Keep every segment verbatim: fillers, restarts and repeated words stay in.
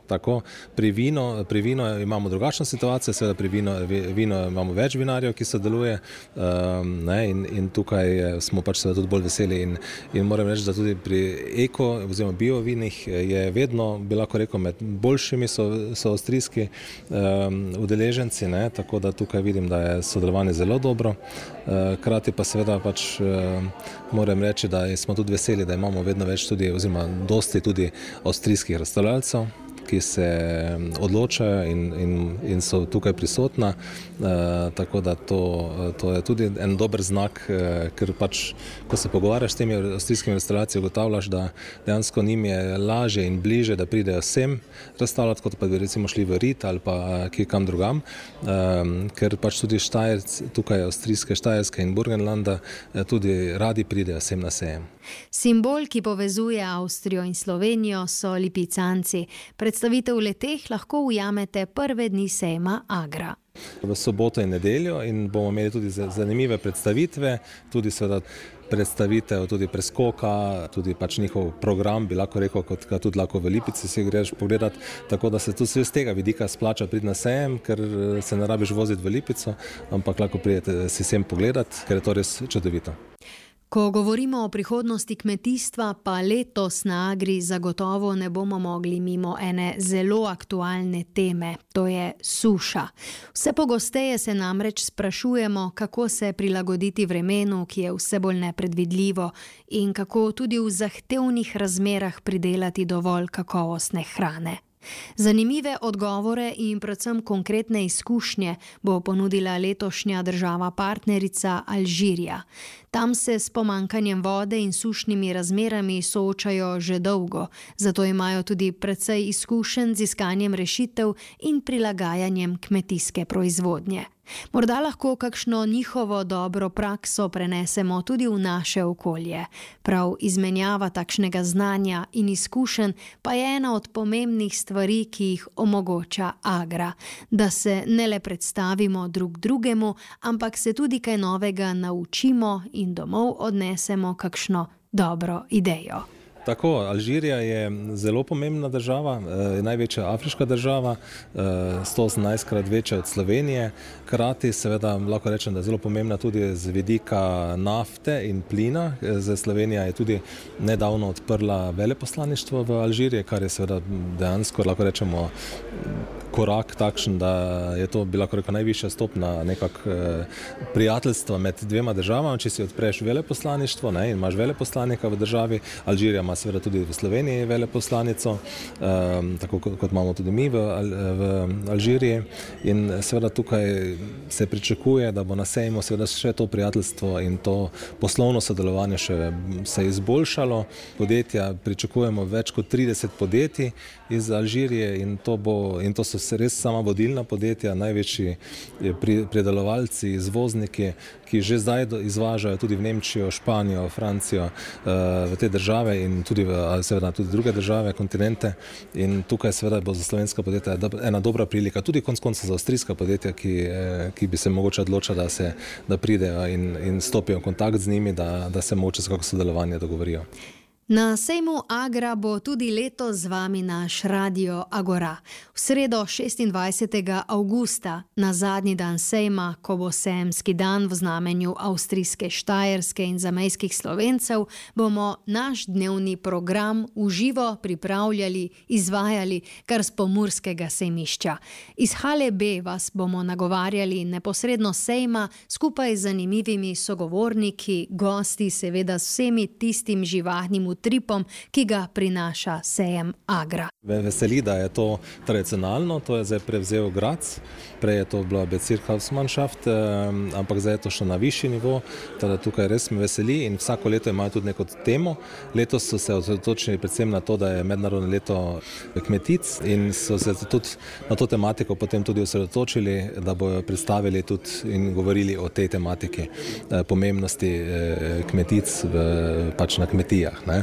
Tako, pri vinu, pri vinu imamo drugačno situacijo, seveda pri vinu, vino imamo več vinarjev, ki sodeluje, um, ne, in, in tukaj smo pač seveda tudi bolj veseli in, in moram reči, da tudi pri eko oziroma bio vinih je vedno, bi lahko rekel, med boljšimi so, so avstrijski um, udeleženci, ne, tako da tukaj vidim, da je sodelovanje zelo dobro, uh, krati pa seveda pač uh, moram reči, da smo tudi veseli, da imamo vedno več tudi, oziroma dosti tudi avstrijskih razstavljalcev, ki se odločajo in, in, in so tukaj prisotna, e, tako da to, to je tudi en dober znak, e, ker pač, ko se pogovarjaš s temi avstrijskimi restauracijami, ugotavljaš, da dejansko njim je lažje in bliže, da pridejo sem razstavljati, kot pa bi recimo šli v Ried ali pa kje kam drugam, e, ker pač tudi Štajerci, tukaj avstrijske Štajerske in Burgenlanda, e, tudi radi pridejo sem na sejem. Simbol, ki povezuje Avstrijo in Slovenijo, so lipicanci. Predstavitev le-teh lahko ujamete prve dni sejma Agra. V soboto in nedeljo in bomo imeli tudi zanimive predstavitve, tudi seveda predstavitev tudi preskoka, tudi pač njihov program, bi lahko rekel, kot ga tudi lahko v Lipici si greš pogledat, tako da se tudi z tega vidika splača priti na sejem, ker se ne rabiš voziti v Lipico, ampak lahko pridete si sem pogledat, ker je to res čudovito. Ko govorimo o prihodnosti kmetijstva, pa letos na Agri zagotovo ne bomo mogli mimo ene zelo aktualne teme, to je suša. Vse pogosteje se namreč sprašujemo, kako se prilagoditi vremenu, ki je vse bolj nepredvidljivo, in kako tudi v zahtevnih razmerah pridelati dovolj kakovostne hrane. Zanimive odgovore in predvsem konkretne izkušnje bo ponudila letošnja država partnerica Alžirija. Tam se s pomanjkanjem vode in sušnimi razmerami soočajo že dolgo, zato imajo tudi precej izkušenj z iskanjem rešitev in prilagajanjem kmetijske proizvodnje. Morda lahko kakšno njihovo dobro prakso prenesemo tudi v naše okolje. Prav izmenjava takšnega znanja in izkušenj pa je ena od pomembnih stvari, ki jih omogoča Agra. Da se ne le predstavimo drug drugemu, ampak se tudi kaj novega naučimo in domov odnesemo kakšno dobro idejo. Tako, Alžirija je zelo pomembna država, eh, največja afriška država, eh, sto osemnajstkrat večja od Slovenije, krati seveda lahko rečem, da je zelo pomembna tudi z vidika nafte in plina. Zdaj Slovenija je tudi nedavno odprla veleposlaništvo v Alžiriji, kar je seveda dejansko, lahko rečemo, korak takšen, da je to bila lahko najvišja stopna nekak eh, prijateljstva med dvema državama, če si odpreš veleposlaništvo, ne, in imaš veleposlanika v državi. Alžirija ima seveda tudi v Sloveniji veleposlanico, um, tako kot, kot imamo tudi mi v, v Alžiriji, in seveda tukaj se pričakuje, da bo na sejmu seveda še to prijateljstvo in to poslovno sodelovanje še se izboljšalo. Podjetja pričakujemo več kot trideset podjetij iz Alžirije in to, bo, in to so res sama vodilna podjetja, največji pridelovalci, izvozniki, ki že zdaj izvažajo tudi v Nemčijo, Španijo, Francijo, v te države in tudi v seveda tudi druge države, kontinente, in tukaj seveda bo za slovenska podjetja ena dobra prilika, tudi konec koncev za avstrijska podjetja, ki, ki bi se mogoče odločila, da se da pridejo in, in stopijo v kontakt z njimi, da, da se mogoče za kako sodelovanje dogovorijo. Na sejmu Agra bo tudi letos z vami naš Radio Agora. V sredo šestindvajsetega avgusta, na zadnji dan sejma, ko bo sejemski dan v znamenju avstrijske, štajerske in zamejskih Slovencev, bomo naš dnevni program v živo pripravljali, izvajali kar s pomurskega sejmišča. Iz hale B vas bomo nagovarjali neposredno sejma skupaj z zanimivimi sogovorniki, gosti, seveda s vsemi tistim živahnim tripom, ki ga prinaša sejem Agra. Veseli, da je to tradicionalno, to je zdaj prevzel Graz, prej je to bila Bezirkshausmannschaft, ampak zdaj je to še na višji nivo, teda tukaj res me veseli in vsako leto imajo tudi neko temo. Letos so se osredotočili predvsem na to, da je mednarodno leto kmetic in so se tudi na to tematiko potem tudi osredotočili, da bojo predstavili tudi in govorili o tej tematiki, pomembnosti kmetic v, pač na kmetijah, ne.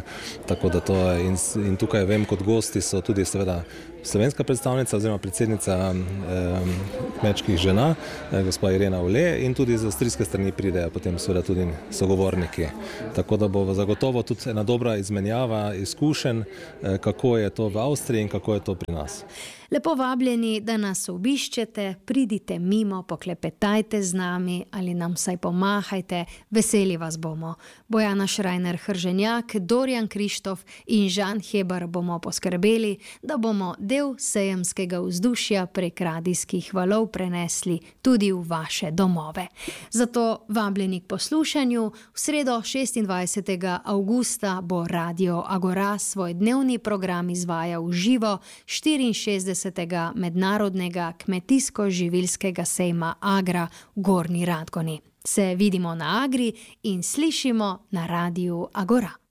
tako da to je, in, in tukaj vem, kot gosti so tudi seveda slovenska predstavnica oziroma predsednica eh, kmečkih žena, eh, gospa Irena Ule, in tudi z avstrijske strani pridejo potem seveda tudi sogovorniki. Tako da bo zagotovo tudi ena dobra izmenjava izkušenj, eh, kako je to v Avstriji in kako je to pri nas. Lepo vabljeni, da nas obiščete, pridite mimo, poklepetajte z nami ali nam vsaj pomahajte, veseli vas bomo. Bojana Šrajner Hrženjak, Dorjan Krištof in Žan Hebar bomo poskrbeli, da bomo del sejemskega vzdušja prek radijskih valov prenesli tudi v vaše domove. Zato vabljeni k poslušanju. V sredo šestindvajsetega avgusta bo Radio Agora svoj dnevni program izvajal v živo štiriinšestdesetega mednarodnega kmetijsko-živilskega sejma Agra v Gornji Radgoni. Se vidimo na Agri in slišimo na Radiu Agora.